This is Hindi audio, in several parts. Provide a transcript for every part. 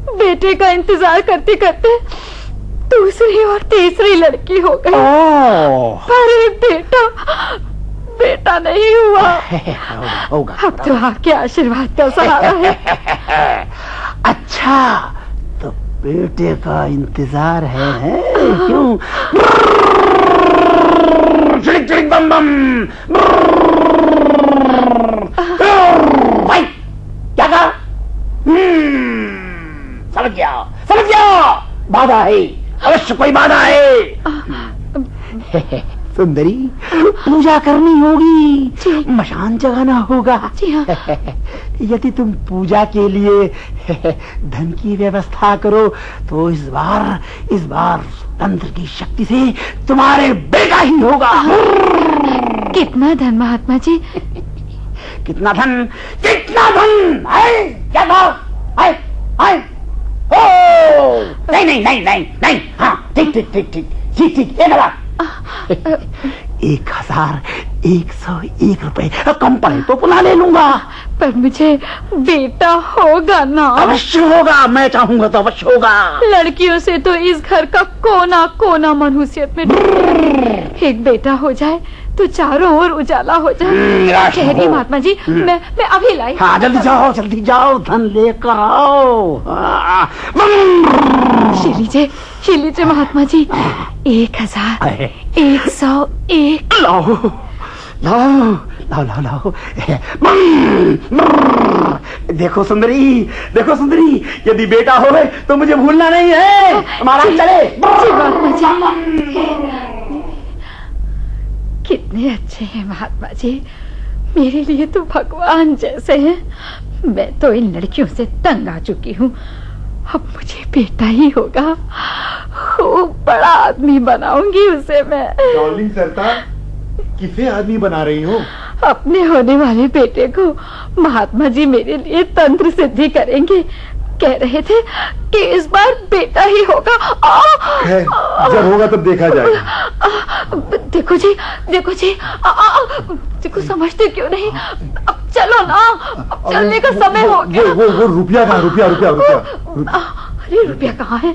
बेटे का इंतजार करते करते दूसरी और तीसरी लड़की हो गई। पर बेटा नहीं हुआ। होगा। अब तो आपके आशीर्वाद का सहारा है। अच्छा, तो बेटे का इंतजार है क्यों? चिड़िक चिड़िक बम बम। भाई क्या कहा? समझ गया बाधा है, अवश्य कोई बाधा है। सुंदरी, पूजा करनी होगी, मशान जगाना होगा। जी हाँ। यदि तुम पूजा के लिए धन की व्यवस्था करो तो इस बार तंत्र की शक्ति से तुम्हारे बेटा ही होगा। कितना धन महात्मा जी? कितना धन है? क्या कहा? नहीं। हाँ, ठीक। 1101 रुपए कम पड़े तो पुनः ले लूंगा। पर मुझे बेटा होगा ना? अवश्य होगा, मैं चाहूंगा तो अवश्य होगा। लड़कियों से तो इस घर का कोना कोना मनुष्यत में एक बेटा हो जाए तो चारों ओर उजाला हो जाए। ठहरिए महात्मा जी, मैं अभी लाई। हाँ, जल्दी जाओ, धन लेकर आओ। लीजिए महात्मा जी, 1101। लाओ। देखो सुंदरी, यदि बेटा हो तो मुझे भूलना नहीं है। हमारा चले। कितने अच्छे हैं महात्मा जी, मेरे लिए तो भगवान जैसे हैं। मैं तो इन लड़कियों से तंग आ चुकी हूँ। अब मुझे बेटा ही होगा, खूब बड़ा आदमी बनाऊंगी उसे मैं। डार्लिंग सरकार, किसे आदमी बना रही हो? अपने होने वाले बेटे को महात्मा जी मेरे लिए तंत्र सिद्धि करेंगे। कह रहे थे कि इस बार बेटा ही होगा। जब होगा तब देखा जाएगा। देखो जी, देखो समझते क्यों नहीं? अब चलो ना, अब चलने का समय हो गया। वो रुपया कहाँ? रुपया अरे रुपया कहाँ है?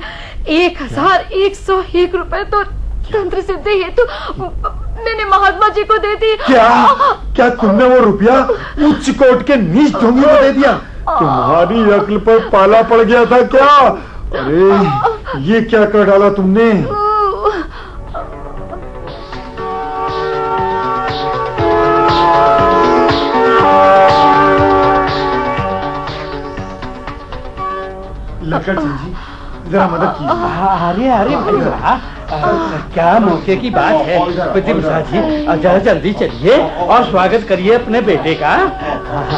1101 रुपए तो तंत्र सिद्धि हेतु मैंने महात्मा जी को दे दी। क्या तुमने वो रुपया उच्च कोट के नीच ढोंगी को दे दिया? तुम्हारी अक्ल पर पाला पड़ गया था क्या? अरे ये क्या कर डाला तुमने? लखन सिंह जी, जरा मदद कीजिए। अरे भाई, क्या मौके की बात है। जी, जरा जल्दी चलिए और स्वागत करिए अपने बेटे का।